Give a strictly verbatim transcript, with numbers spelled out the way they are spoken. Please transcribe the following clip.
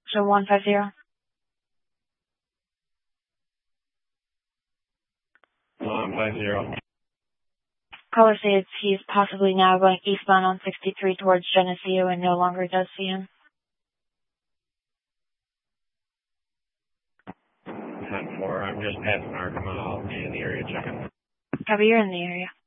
So one five zero. One five zero. Caller says he's possibly now going eastbound on sixty-three towards Geneseo and no longer does see him. ten four, I'm just passing Arkema. I'll be in the area checking. Copy, you're in the area.